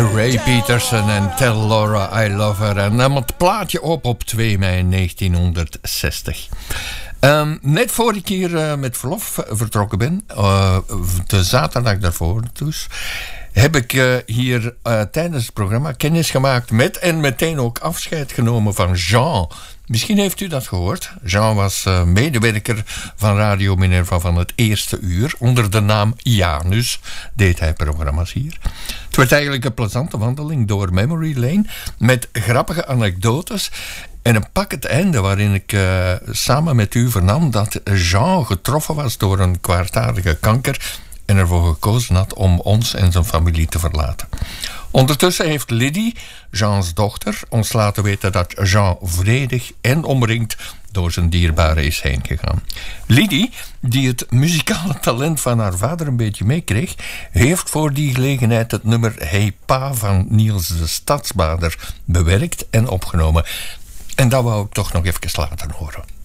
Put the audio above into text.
Ray Peterson en Tell Laura I Love Her. En nam het plaatje op 2 mei 1960. Net voor ik hier met verlof vertrokken ben, de zaterdag daarvoor dus, heb ik hier tijdens het programma kennis gemaakt met en meteen ook afscheid genomen van Jean. Misschien heeft u dat gehoord. Jean was medewerker van Radio Minerva van het eerste uur. Onder de naam Janus deed hij programma's hier. Het werd eigenlijk een plezante wandeling door Memory Lane met grappige anekdotes. En een pakkend einde waarin ik samen met u vernam dat Jean getroffen was door een kwaadaardige kanker en ervoor gekozen had om ons en zijn familie te verlaten. Ondertussen heeft Lydie, Jeans dochter, ons laten weten dat Jean vredig en omringd door zijn dierbare is heen gegaan. Lydie, die het muzikale talent van haar vader een beetje meekreeg, heeft voor die gelegenheid het nummer Hey Pa van Niels de Stadsbader bewerkt en opgenomen. En dat wou ik toch nog even laten horen.